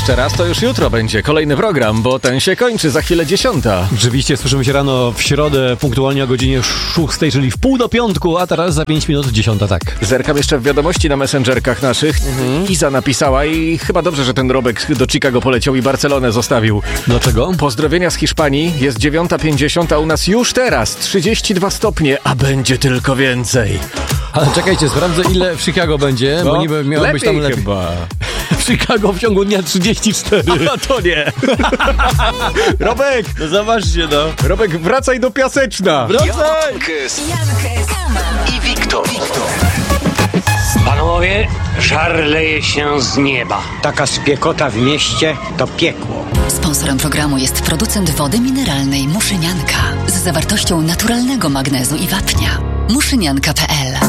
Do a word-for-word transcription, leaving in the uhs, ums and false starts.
jeszcze raz, to już jutro będzie kolejny program, bo ten się kończy za chwilę dziesiąta. Oczywiście, słyszymy się rano w środę, punktualnie o godzinie szóstej, czyli w pół do piątku, a teraz za pięć minut dziesiąta, tak. Zerkam jeszcze w wiadomości na messengerkach naszych. Mhm. Iza napisała i chyba dobrze, że ten Robek do Chicago poleciał i Barcelonę zostawił. Dlaczego? Pozdrowienia z Hiszpanii, jest dziewiąta pięćdziesiąt, a u nas już teraz trzydzieści dwa stopnie, a będzie tylko więcej. Ale czekajcie, sprawdzę ile w Chicago będzie, no, bo niby miało być tam lepiej. Chyba. W Chicago w ciągu dnia trzydzieści cztery. A to nie. Robek! No zobaczcie, no. Robek, wracaj do Piaseczna. Wracaj! Jankes i Wiktor. Panowie, żar leje się z nieba. Taka spiekota w mieście to piekło. Sponsorem programu jest producent wody mineralnej Muszynianka z zawartością naturalnego magnezu i wapnia. muszynianka kropka p l